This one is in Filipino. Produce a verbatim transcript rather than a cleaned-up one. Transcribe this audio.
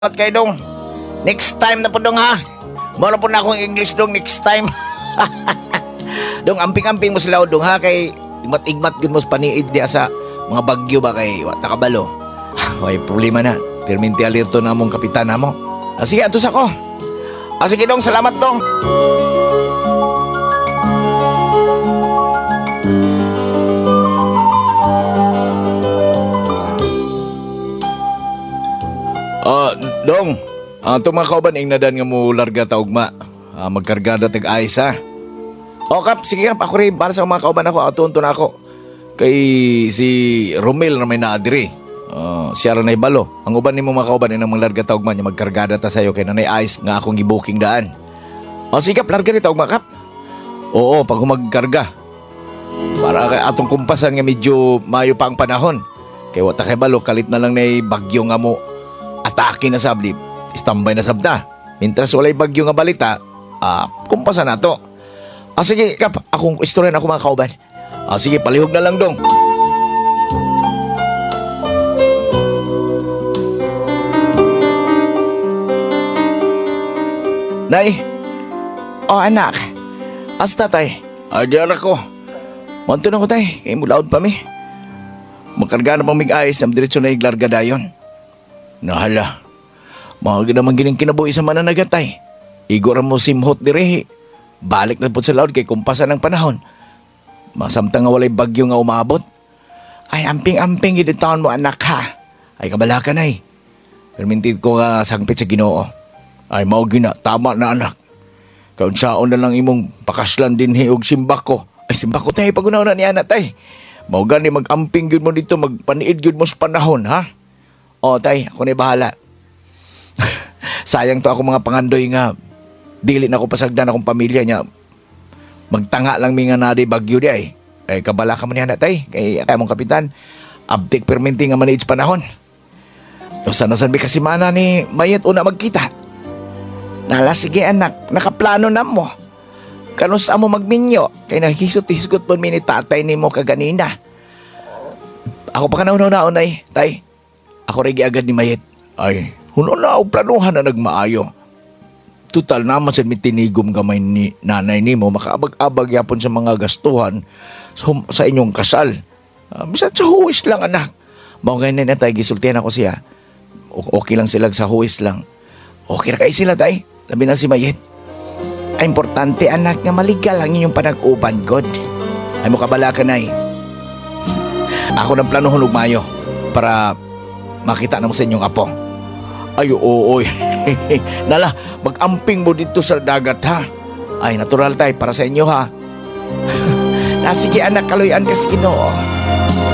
At kay dong, next time na po dong ha. Moro po na akong English dong next time. Dong, amping-amping mo sila dong ha. Kay igmat-igmat gud mo sa paniid diya sa mga bagyo ba kay wata kabalo. May problema na. Perminti alerto na mong kapitan na mo. Ah, sige, atos ako. Ah, sige dong, salamat dong. Ah, dong. Ah, itong mga kauban ing nadan nga mo larga taugma. Ah, magkargada tag ayos ha. O kap, sige kap, ako rin para sa mga kauban ako, atunto na ako. Kay si Romel na may naadiri. Uh, siya rin ay balo. Ang uban ni mo mga kauban ay nang larga taugma niya magkargada ta sa'yo kay nanay ayos nga akong gibuking daan. O sige kap, larga rin taugma kap. Oo, pag humagkarga. Para kay atong kumpasan nga medyo mayo pa ang panahon. Kay wata kay balo, kalit na lang na bagyo nga mo atake na sabli, istambay na sabda. Mintras walay bagyo nga balita, ah, kumpasa na to. Ah, sige, kap, akong istorya na ako mga kauban. Ah, sige, palihog na lang dong. Nay, oh anak, asta tay? Ah, diyan ako. Manto na ko tay, kay mulaod pa mi. Magkarga na pang mig-ayos, ang diretso na iglarga dayon. Nahala, mga naman gining kinabuhi sa mananagatay. Igor mo simhot direhi. Balik na po sa laod kay kumpasan ng panahon. Masamtang nga walay bagyo nga umabot. Ay, amping-amping giditaon mo anak ha. Ay, kabala ka na eh. Permintid ko nga sangpit sa Ginoo. Ay, mao gina, tama na anak. Kaunsaon na lang imong pakaslan din hiog simbak ko. Ay, simbak ko tayo pagunaw na ni anak tay. Mao gani mag-amping gyud mo dito, magpaniid gyud mo sa panahon ha. O, tay, ako na bahala. Sayang to ako mga pangandoy nga. Dili na ako pasagdan akong pamilya niya. Magtanga lang mi nga nadi bagyo di ay. Ay, kabala ka mo niya na, tay. Kay kaya mong kapitan. Abtik perminti nga manage panahon. Yung sana-san kasi mana ni mayat una magkita. Nala, sige anak, nakaplano na mo. Kanus mo magminyo. Kay nahisot-hisgot po mi ni tatay ni mo kaganina. Ako pa ka na-una-una, ay, tay. Ako rin agad ni Mayet. Ay, huno na ako planuhan na nagmaayo. Total naman sa mitinigom gamay ni nanay ni mo, makaabag-abag yapon sa mga gastuhan sa, sa inyong kasal. Uh, Bisan sa huwis lang, anak. Mga ganyan na tayo, gisultihan ako siya. O- okay lang sila sa huwis lang. Okay na kayo sila, tay. Labi na si Mayet. Ay, importante, anak, nga maligal ang inyong panag-uban, God. Ay, mukabala ka na eh. Ako ng planuhan ugmayo para makita na mo sa inyong apo. Ay, oo, oy. Nala, mag-amping mo dito sa dagat, ha? Ay, natural tayo para sa inyo, ha? Na, sige, anak, kaluyan ka sa Ginoo.